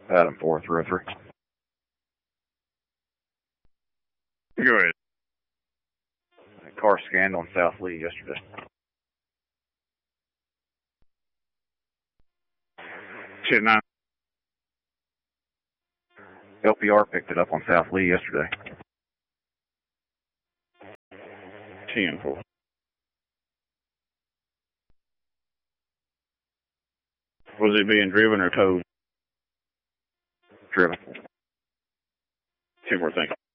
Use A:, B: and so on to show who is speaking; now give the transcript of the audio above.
A: Adam 433.
B: Go ahead.
A: Car scanned on South Lee yesterday.
B: 10-9.
A: LPR picked it up on South Lee yesterday.
B: 10-4. Was it being driven or towed?
A: Driven.
B: 10-4, thank you.